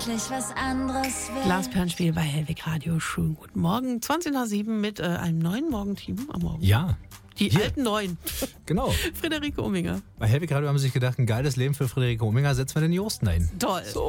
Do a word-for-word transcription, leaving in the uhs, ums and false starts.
endlich was anderes will. Glasperlenspiel bei Hellwig Radio. Schönen guten Morgen. zwanzig nach sieben mit äh, einem neuen Morgenteam am Morgen. Ja. Die Hier. alten Neuen. Genau. Friederike Ominger. Bei Hellwig Radio haben sie sich gedacht, ein geiles Leben für Friederike Ominger, setzen wir den Josten ein. Toll. So.